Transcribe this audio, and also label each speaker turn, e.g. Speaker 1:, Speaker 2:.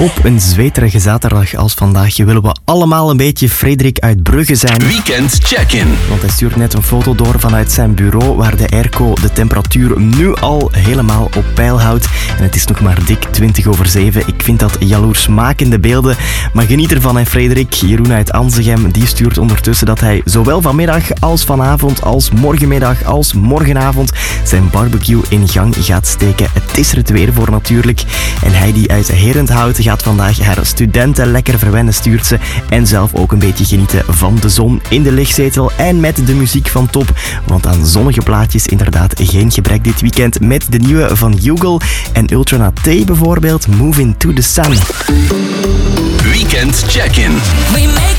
Speaker 1: Op een zweterige zaterdag als vandaag willen we allemaal een beetje Frederik uit Brugge zijn.
Speaker 2: Weekend check-in.
Speaker 1: Want hij stuurt net een foto door vanuit zijn bureau waar de airco de temperatuur nu al helemaal op peil houdt. En het is nog maar dik 7:20. Ik vind dat jaloersmakende beelden. Maar geniet ervan, hè, Frederik. Jeroen uit Anzegem die stuurt ondertussen dat hij zowel vanmiddag als vanavond als morgenmiddag als morgenavond zijn barbecue in gang gaat steken. Het is er het weer voor natuurlijk. En Heidi uit Herenthout gaat vandaag haar studenten lekker verwennen, stuurt ze. En zelf ook een beetje genieten van de zon in de lichtzetel en met de muziek van top. Want aan zonnige plaatjes inderdaad geen gebrek dit weekend met de nieuwe van Hugo en Ultra T bijvoorbeeld, Moving to the Sun.
Speaker 2: Weekend check-in.